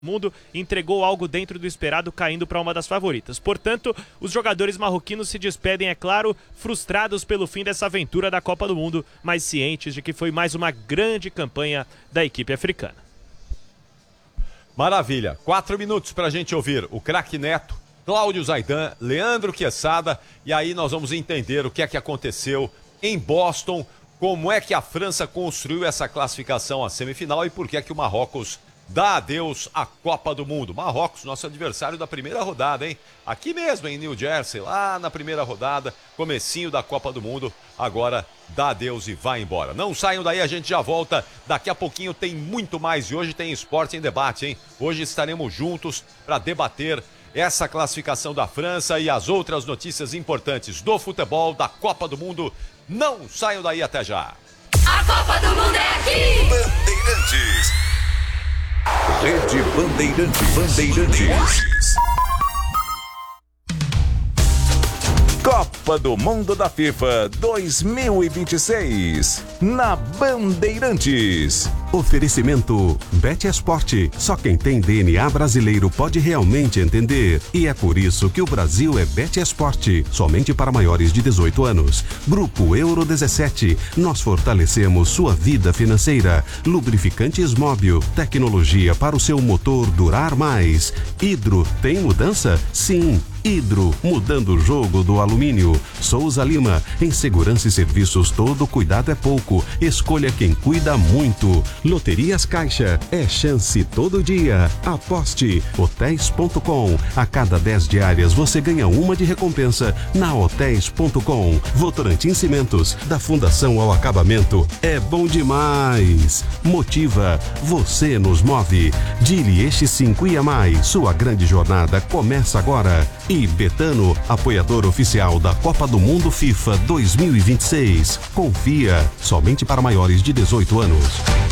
Mundo entregou algo dentro do esperado, caindo para uma das favoritas. Portanto, os jogadores marroquinos se despedem, é claro, frustrados pelo fim dessa aventura da Copa do Mundo, mas cientes de que foi mais uma grande campanha da equipe africana. Maravilha, 4 minutos para a gente ouvir o craque Neto, Cláudio Zaidan, Leandro Quesada, e aí nós vamos entender o que é que aconteceu em Boston, como é que a França construiu essa classificação à semifinal e por que é que o Marrocos dá adeus à Copa do Mundo. Marrocos, nosso adversário da primeira rodada, hein? Aqui mesmo em New Jersey, lá na primeira rodada, comecinho da Copa do Mundo, agora dá adeus e vai embora. Não saiam daí, a gente já volta. Daqui a pouquinho tem muito mais e hoje tem Esporte em Debate, hein? Hoje estaremos juntos para debater essa classificação da França e as outras notícias importantes do futebol, da Copa do Mundo. Não saiam daí, até já. A Copa do Mundo é aqui! Bandeirantes. Rede Bandeirantes. Copa do Mundo da FIFA 2026 na Bandeirantes. Oferecimento Bet Esporte. Só quem tem DNA brasileiro pode realmente entender. E é por isso que o Brasil é Bet Esporte. Somente para maiores de 18 anos. Grupo Euro 17. Nós fortalecemos sua vida financeira. Lubrificantes Móbil. Tecnologia para o seu motor durar mais. Hidro, tem mudança? Sim. Hidro, mudando o jogo do alumínio. Souza Lima, em segurança e serviços todo cuidado é pouco. Escolha quem cuida muito. Loterias Caixa, é chance todo dia. Aposte. Hotéis.com. A cada 10 diárias você ganha uma de recompensa na Hotéis.com. Votorantim Cimentos, da Fundação ao Acabamento. É bom demais. Motiva, você nos move. Dili Eixo 5 IAMAI, sua grande jornada começa agora. E Betano, apoiador oficial da Copa do Mundo FIFA 2026. Confia, somente para maiores de 18 anos.